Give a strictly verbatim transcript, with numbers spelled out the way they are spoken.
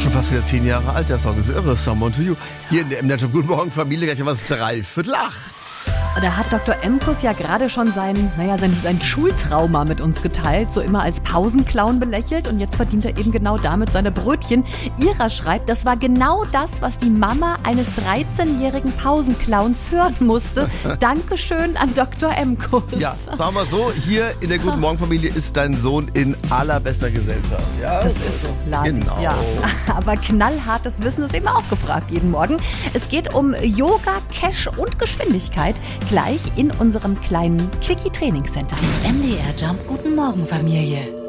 Schon fast wieder zehn Jahre alt, der Song ist irre. Someone to You. Hier in der M-Net Show. Guten Morgen, Familie. Gleich was drei Viertel acht. Da hat Doktor Emkus ja gerade schon sein, naja, sein, sein Schultrauma mit uns geteilt, so immer als Pausenclown belächelt und jetzt verdient er eben genau damit seine Brötchen. Ira schreibt, das war genau das, was die Mama eines dreizehnjährigen Pausenclowns hören musste. Dankeschön an Doktor Emkus. Ja, sagen wir so, hier in der Guten Morgen Familie ist dein Sohn in allerbester Gesellschaft. Ja, das ist so, Lars. Genau. Ja. Aber knallhartes Wissen ist eben auch gefragt jeden Morgen. Es geht um Yoga, Cash und Geschwindigkeit. Gleich in unserem kleinen Quickie Training Center. Die M D R Jump Guten Morgen Familie.